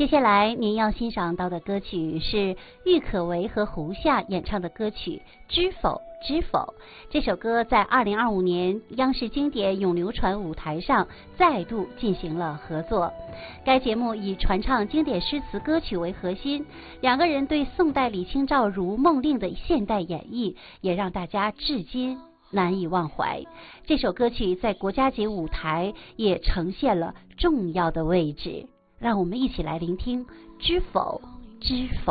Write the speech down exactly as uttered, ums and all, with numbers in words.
接下来您要欣赏到的歌曲是郁可唯和胡夏演唱的歌曲《知否知否》。这首歌在二零二五年央视经典咏流传舞台上再度进行了合作。该节目以传唱经典诗词歌曲为核心，两个人对宋代李清照《如梦令》的现代演绎，也让大家至今难以忘怀。这首歌曲在国家级舞台也呈现了重要的位置。让我们一起来聆听《知否知否》。